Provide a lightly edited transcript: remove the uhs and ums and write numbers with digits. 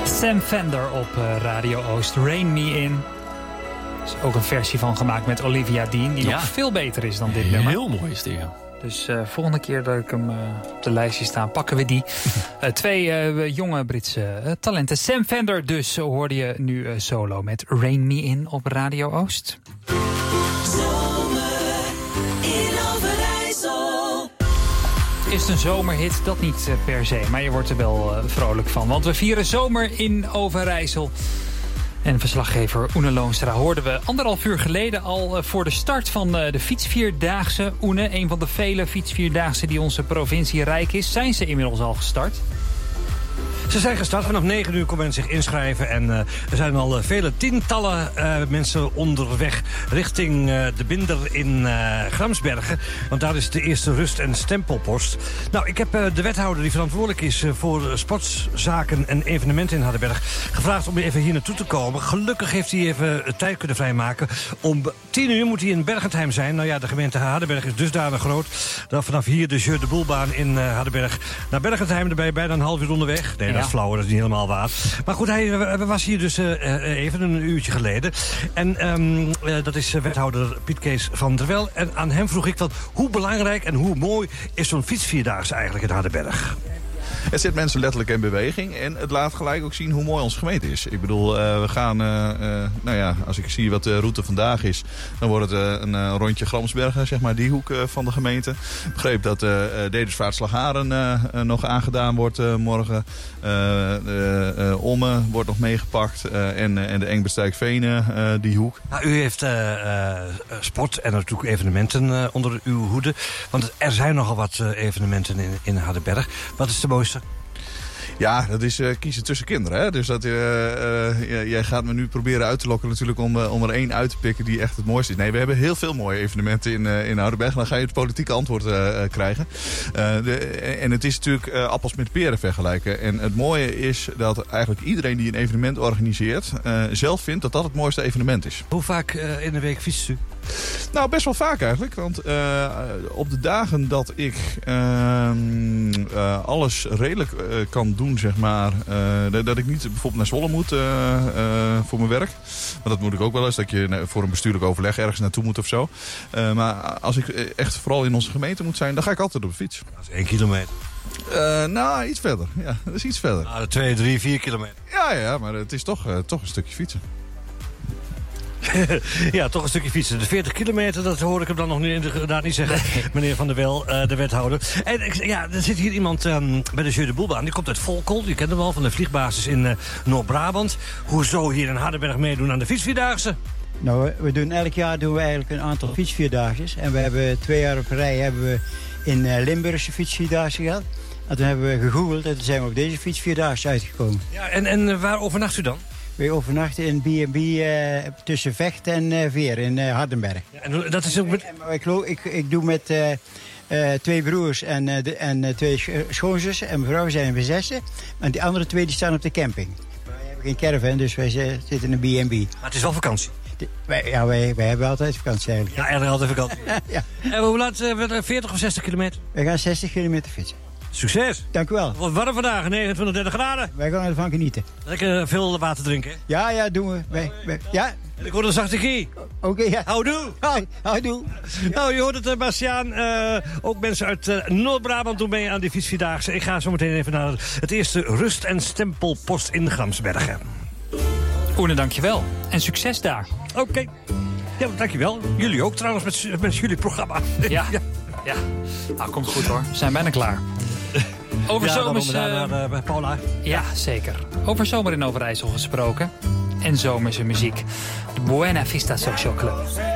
Sam Fender op Radio Oost. Rain Me In. Er is ook een versie van gemaakt met Olivia Dean. Die nog veel beter is dan dit nummer. Heel mooi is die, ja. Dus volgende keer dat ik hem op de lijstje sta, pakken we die. Twee jonge Britse talenten. Sam Fender dus hoorde je nu solo met Rain Me In op Radio Oost. Zomer in Overijssel. Is het een zomerhit? Dat niet per se, maar je wordt er wel vrolijk van. Want we vieren zomer in Overijssel. En verslaggever Oene Loonstra hoorden we 1,5 uur geleden al voor de start van de fietsvierdaagse. Oene, een van de vele fietsvierdaagse die onze provincie rijk is. Zijn ze inmiddels al gestart? Ze zijn gestart. Vanaf 9 uur kon men zich inschrijven. En er zijn al vele tientallen mensen onderweg richting de Binder in Gramsbergen. Want daar is de eerste rust- en stempelpost. Nou, ik heb de wethouder die verantwoordelijk is voor sportzaken en evenementen in Hardenberg gevraagd om even hier naartoe te komen. Gelukkig heeft hij even tijd kunnen vrijmaken. Om 10 uur moet hij in Bergentheim zijn. Nou ja, de gemeente Hardenberg is dusdanig groot dat vanaf hier de Jeu de Boelbaan in Hardenberg naar Bergentheim, daarbij bijna een half uur onderweg. Nee, dat is flauw, dat is niet helemaal waar. Maar goed, hij was hier dus even een uurtje geleden. En dat is wethouder Piet Kees van der Wel. En aan hem vroeg ik, hoe belangrijk en hoe mooi is zo'n fietsvierdaagse eigenlijk in Hardenberg? Het zet mensen letterlijk in beweging. En het laat gelijk ook zien hoe mooi onze gemeente is. Ik bedoel, we gaan... als ik zie wat de route vandaag is, dan wordt het een rondje Gramsbergen, zeg maar, die hoek van de gemeente. Ik begreep dat Dedensvaart Slagharen nog aangedaan wordt morgen. Omme wordt nog meegepakt. En de Engberstijk-Venen, die hoek. Nou, u heeft sport en natuurlijk evenementen onder uw hoede. Want er zijn nogal wat evenementen in Hardenberg. Wat is de mooiste? Ja, dat is kiezen tussen kinderen. Hè? Dus dat, jij gaat me nu proberen uit te lokken natuurlijk om er één uit te pikken die echt het mooiste is. Nee, we hebben heel veel mooie evenementen in Hardenberg. Dan ga je het politieke antwoord krijgen. En het is natuurlijk appels met peren vergelijken. En het mooie is dat eigenlijk iedereen die een evenement organiseert zelf vindt dat dat het mooiste evenement is. Hoe vaak in de week fietst u? Nou, best wel vaak eigenlijk. Want op de dagen dat ik alles redelijk kan doen, zeg maar. Dat ik niet bijvoorbeeld naar Zwolle moet voor mijn werk. Maar dat moet ik ook wel eens. Dat je voor een bestuurlijk overleg ergens naartoe moet of zo. Maar als ik echt vooral in onze gemeente moet zijn, dan ga ik altijd op de fiets. Dat is 1 kilometer. Nou, iets verder. Ja, dat is iets verder. Nou, 2, 3, 4 kilometer. Ja, maar het is toch een stukje fietsen. Ja, toch een stukje fietsen. De 40 kilometer, dat hoor ik hem dan nog inderdaad niet zeggen. Nee. Meneer Van der Wel, de wethouder. En er zit hier iemand bij de Jeu de Boelbaan. Die komt uit Volkel. Je kent hem al van de vliegbasis in Noord-Brabant. Hoezo hier in Hardenberg meedoen aan de fietsvierdaagse? Nou, elk jaar doen we eigenlijk een aantal fietsvierdaagjes. En we hebben 2 jaar op rij in Limburgse fietsvierdaagse gehad. En toen hebben we gegoogeld en toen zijn we op deze fietsvierdaagse uitgekomen. Ja, en waar overnacht u dan? Wij overnachten in B&B tussen Vecht en Veer in Hardenberg. Ja, en dat is ook met... Ik doe met 2 broers en 2 schoonzussen. En mevrouw zijn we 6. En die andere 2 die staan op de camping. Wij hebben geen caravan, dus wij zitten in een B&B. Maar het is wel vakantie. Wij hebben altijd vakantie eigenlijk. Ja, eigenlijk altijd vakantie. Ja. En hoe laat? 40 of 60 kilometer? Wij gaan 60 kilometer fietsen. Succes. Dank u wel. Wat warm vandaag, 29, 30 graden. Wij gaan ervan genieten. Lekker veel water drinken. Ja, doen we. Ja. Ik hoor een zachte gie. Oké, ja. Houdoe. Houdoe. Nou, je hoort het, Bastiaan. Ook mensen uit Noord-Brabant doen mee aan die fietsvierdaagse. Ik ga zo meteen even naar het eerste rust- en stempelpost in Gramsbergen. Oene, dankjewel. En succes daar. Oké. Ja, dankjewel. Jullie ook trouwens met jullie programma. Ja. Nou, komt goed hoor. We zijn bijna klaar. Over zomers... bij Paula. Ja, zeker. Over zomer in Overijssel gesproken. En zomerse muziek. De Buena Vista Social Club.